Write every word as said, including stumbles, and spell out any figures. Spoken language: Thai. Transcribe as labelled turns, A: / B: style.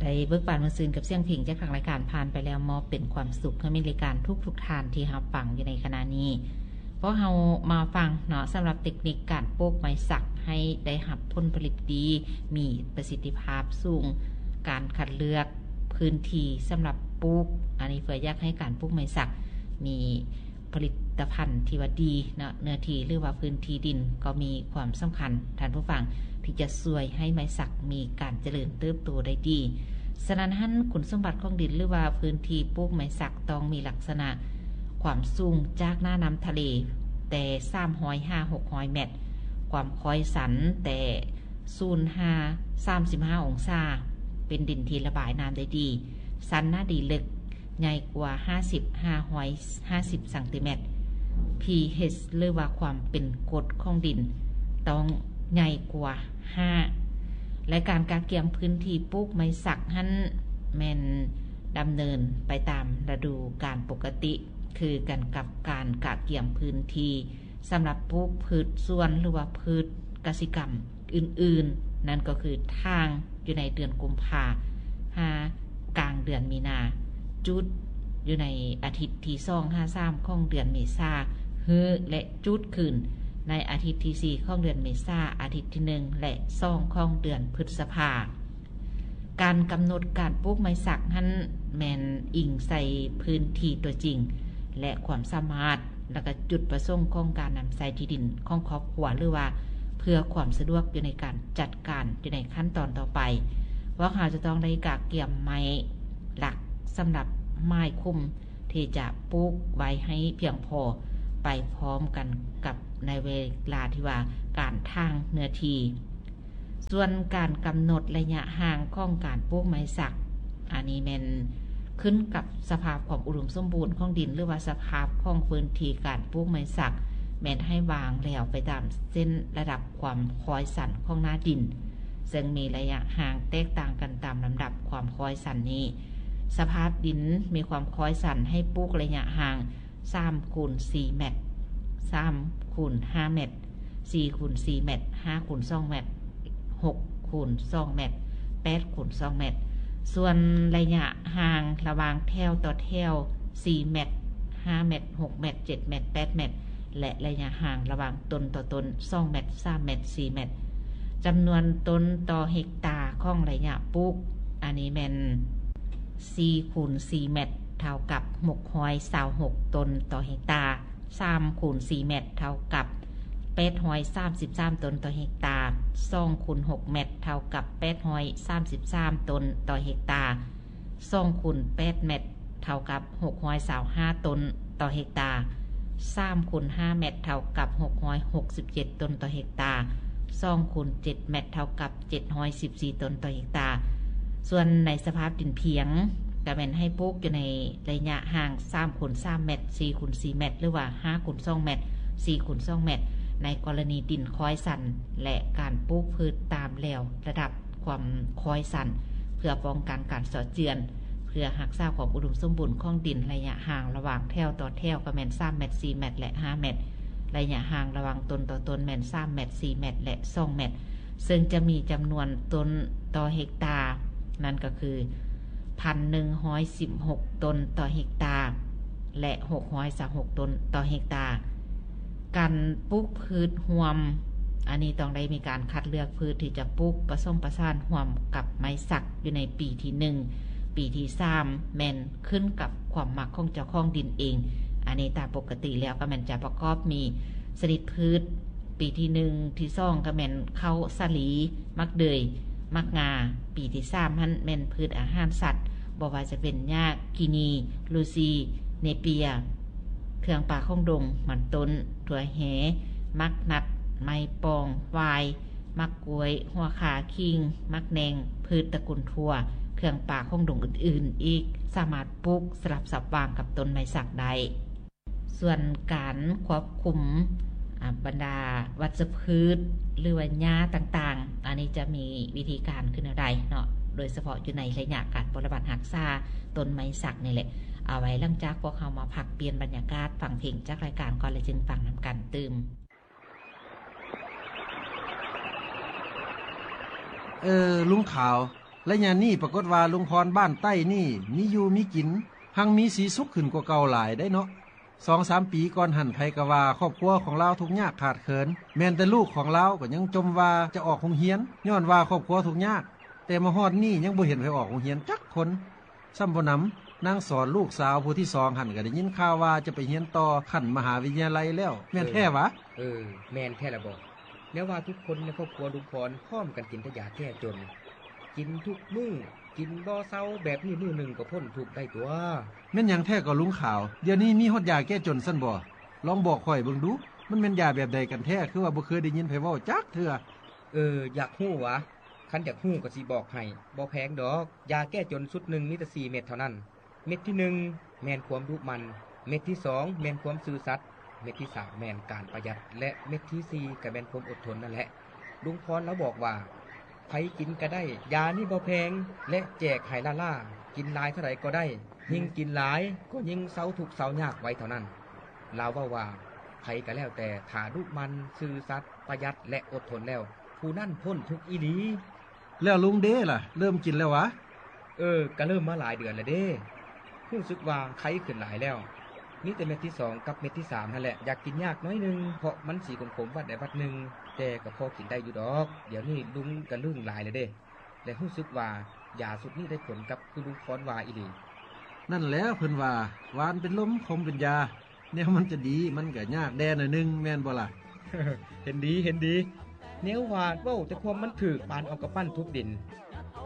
A: ได้เบิกบานวันซืนกับเสียงเพลงจากทางรายการผ่านไปแล้วมอบเป็นความสุขให้มีรายการทุกๆทานที่รับฟังอยู่ในขณะนี้เพราะเฮามาฟังเนาะสำหรับเทคนิคการปลูกไม้สักให้ได้รับผลผลิตดีมีประสิทธิภาพสูงการคัดเลือกพื้นที่สำหรับปลูกอันนี้เพื่ออยากให้การปลูกไม้สักมีผลิตภัณฑ์ที่ว่าดีเนาะเนื้อที่หรือว่าพื้นที่ดินก็มีความสำคัญท่านผู้ฟังที่จะช่วยให้ไม้สักมีการเจริญเติบโตได้ดีฉะนั้นท่านคุณสมบัติของดินหรือว่าพื้นที่ปลูกไม้สักต้องมีลักษณะความสูงจากหน้าน้ำทะเลแต่สามร้อยห้าสิบหกร้อยเมตรความคอยสันแต่ศูนย์ห้า สามสิบห้าองศาเป็นดินที่ระบายน้ำได้ดีสันหน้าดีลึกใหญ่กว่าห้าสิบ ห้าร้อยห้าสิบซนเมตร pH หรือว่าความเป็นกรดของดินต้องใหญ่กว่าห้าและการกาเกียมพื้นที่ปลูกไม้สักหั่นแม่นดำเนินไปตามฤดูกาลปกติคือกันกับการกาเกียมพื้นที่สำหรับปลูกพืชสวนหรือว่าพืชกสิกรรมอื่นๆนั่นก็คือทางอยู่ในเดือนกุมภาหากลางเดือนมีนาจุดอยู่ในอาทิตย์ที่สอง ห้า สามของเดือนเมษาฮือและจุดขึ้นในอาทิตย์ที่สี่ของเดือนเมษาอาทิตย์ที่หนึ่งและสองของเดือนพฤษภาการกำหนดการปลูกไม้สักนั้นแม่นอิงใส่พื้นที่ตัวจริงและความสามารถและก็จุดประสงค์ของการนำใส่ที่ดินของครอบครัวหรือว่าเพื่อความสะดวกอยู่ในการจัดการอยู่ในขั้นตอนต่อไปว่าเราจะต้องได้กากเกี่ยมไม้หลักสำหรับไม้คุ้มที่จะปลูกไว้ให้เพียงพอไปพร้อมกันกับในเวลาที่ว่าการทางเนื้อที่ส่วนการกำหนดระยะห่างของการปลูกไม้สักอันนี้แม่นขึ้นกับสภาพความอุดมสมบูรณ์ของดินหรือว่าสภาพของพื้นที่การปลูกไม้สักแม่นให้วางแล้วไปตามเส้นระดับความคอยสั่นของหน้าดินซึ่งมีระยะห่างแตกต่างกันตามลำดับความคอยสั่นนี้สภาพดินมีความคอยสั่นให้ปลูกระยะห่างสามคูณสี่เมตรสามคูณห้าเมตรสี่คูณสี่เมตรห้าคูณสองเมตรหกคูณสองเมตรแปดคูณสองเมตรส่วนระยะห่างระหว่างแถวต่อแถวสี่เมตรห้าเมตรหกเมตรเจ็ดเมตรแปดเมตรและระยะห่างระหว่างต้นต่อต้นสองเมตรสามเมตรสี่เมตรจำนวนต้นต่อเฮกตาร์ของระยะปลูกอันนี้แม่นสี่คูณสี่เมตรเท่ากับหกร้อยยี่สิบหกต้นต่อเฮกตาร์สามคูณสี่เมตรเท่ากับแปดร้อยสามสิบสามต้นต่อเฮกตาร์สองคูณหกเมตรเท่ากับแปดร้อยสามสิบสามต้นต่อเฮกตาร์สองคูณแปดเมตรเท่ากับหกร้อยยี่สิบห้าต้นต่อเฮกตาร์สามคูณห้าเมตรเท่ากับหกร้อยหกสิบเจ็ดต้นต่อเฮกตาร์สองคูณเจ็ดเมตรเท่ากับเจ็ดร้อยสิบสี่ต้นต่อเฮกตาร์ส่วนในสภาพดินเพียงก็แม่นให้ปลูกอยู่ในระยะห่างสามคูณสามเมตรสี่คูณสี่เมตรหรือว่าห้าคูณสองเมตรสี่คูณสองเมตรในกรณีดินคอยสั่นและการปลูกพืชตามแนวระดับความคอยสั่นเพื่อป้องกันการสอดเจือนเพื่อรักษาความอุดมสมบูรณ์ของดินระยะห่างระหว่างแถวต่อแถวก็แม่นสามเมตรสี่เมตรและห้าเมตรระยะห่างระหว่างต้นต่อต้นแม่นสามเมตรสี่เมตรและสองเมตรซึ่งจะมีจำนวนต้นต่อเฮกตาร์นั่นก็คือหนึ่งพันหนึ่งร้อยสิบหกต้นต่อเฮกตาร์และหกร้อยสิบหกต้นต่อเฮกตาร์การปลูกพืชรวมอันนี้ต้องได้มีการคัดเลือกพืชที่จะปลูกผสมประสานรวมกับไม้สักอยู่ในปีที่หนึ่งปีที่สามแม่นขึ้นกับความมักของเจ้าของดินเองอันนี้ตามปกติแล้วก็แม่นจะประกอบมีชนิดพืชปีที่หนึ่งที่สองก็แม่นข้าวสาลีมักเดยมักงาปีที่สามหั่นแม่นพืชอาหารสัตว์บ่ว่าจะเป็นหญ้ากินีลูซีเนเปียเครื่องป่าของดงมันต้นถั่วแหมักนัดไม้ปองวายมักกล้วยหัวขาคิงมักแนงพืชตระกูลถั่วเครื่องป่าของดงอื่นๆอีกสามารถปลูกสลับสับวางกับต้นไม้สักได้ส่วนการควบคุมบรรดาวัชพืชหรือว่าหญ้าต่างๆอันนี้จะมีวิธีการขึ้นอะไรเนาะโดยเฉพาะอยู่ในระยะการปฏิบัติรักษาต้นไม้สักนี่แหละเอาไว้หลังจากพวกเขามาพักเปลี่ยนบรรยากาศฟังเพลงจากรายการก่อนเลยจึงฟังนำกันตื่ม
B: เออลุงขาวและยามนี้ปรากฏว่าลุงพรบ้านใต้นี่มีอยู่มีกินหังมีสีสุขขึ้นกว่าเก่าหลายได้เนาะ สองสาม ปีก่อนหันไผก็ว่าครอบครัวของเราทุกข์ยากขาดเขินแม้นแต่ลูกของเราก็ยังจมว่าจะออกโรงเรียนย้อนว่าครอบครัวทุกข์ยากแต่มาฮอดนี้ยังบ่เห็นไผออกโรงเรียนจักคนซ้ำบ่นำนางสอนลูกสาวผู้ที่สองหันก็ได้ยินข่าวว่าจะไปเรียนต่อขั้นมหาวิทยาลัยแล้วแม่นแท้วะ
C: เออแม่นแท้ละบ่แล้วว่าทุกคนในครอบครัวลุงพรพร้อมกันกินแต่ยาแก้จนกินทุกมื้อกินบ่เซาแบบนี้มื้อนึงก็พ้นทุกข์ได้ตัว
B: แม่นหยังแท้ก็ลุงขาวเดี๋ยวนี้มีฮอดยาแก้จนซั่นบ่ลองบอกข่อยเบิ่งดูมันแม่นยาแบบใดกันแท้คือว่าบ่เคยได้ยินไผเว้าจักเทื่อ
C: เอออยากฮู้วะคันอยากฮู้ก็สิบอกให้บ่แพงดอกยาแก้จนชุดหนึ่งมีแต่สี่เม็ดเท่านั้นเม็ดที่หนึ่งแม่นความดุมันเม็ดที่สองแม่นความซื่อสัตย์เม็ดที่สามแม่นการประหยัดและเม็ดที่สี่ก็แม่นความอดทนนั่นแหละลุงพรแล้วบอกว่าไผกินก็ได้ยานี่บ่แพงและแจกให้ล่าๆกินหลายเท่าใดก็ได้ยิ่งกินหลายก็ยิ่งเซาทุกข์เซายากไว้เท่านั้นลาวว่าว่าไผก็แล้วแต่ถ้าดุมันซื่อสัตย์ประหยัดและอดทนแล้วผู้นั้นพ้นทุกข์อีหลี
B: แล้วลุงเด้ล่ะเริ่มกินแล้ววะ
C: เออก็เริ่มมาหลายเดือนแล้วเด้รู้สึกว่าไข้ขึ้นหลายแล้วนี่แต่เม็ดที่สองกับเม็ดที่สามนั่นแหละอยากกินยากน้อยนึงเพราะมันสีขมๆวัดได้วัดนึงแต่ก็พอกินได้อยู่ดอกเดี๋ยวนี้ลุงก็ลื่นหลายแล้วเด้และรู้สึกว่ายาสุดนี้ได้ผลกับคือลุงพรว่าอีหลี
B: นั่นแล้วเพิ่นว่าหวานเป็นลมคมเป็นยาแนวมันจะดีมันก็ยากแดนหน่อยนึงแม่นบ่ล่ะ
C: เห็นดีเห็นดีแนวว่าเว้าแต่ความมันถูกปานเอากระปั้นทุบดิน